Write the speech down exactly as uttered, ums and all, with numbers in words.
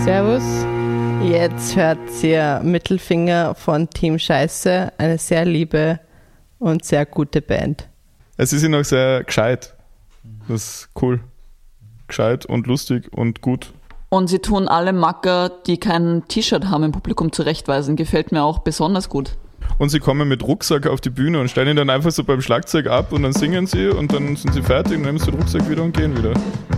Servus. Jetzt hört ihr Mittelfinger von Team Scheiße, eine sehr liebe und sehr gute Band. Es ist ja noch sehr gescheit. Das ist cool. Gescheit und lustig und gut. Und sie tun alle Macker, die kein T-Shirt haben, im Publikum zurechtweisen. Gefällt mir auch besonders gut. Und sie kommen mit Rucksack auf die Bühne und stellen ihn dann einfach so beim Schlagzeug ab und dann singen sie und dann sind sie fertig und nehmen sie den Rucksack wieder und gehen wieder.